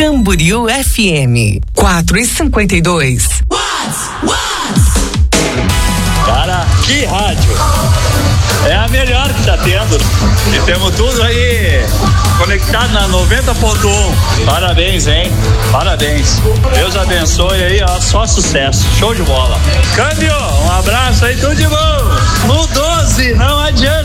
Camboriú FM 4:52. Cara, que rádio! É a melhor que tá tendo. E temos tudo aí conectado na 90.1. Parabéns, hein? Parabéns. Deus abençoe aí, ó, só sucesso. Show de bola. Câmbio, um abraço aí, tudo de bom. No 12, não adianta.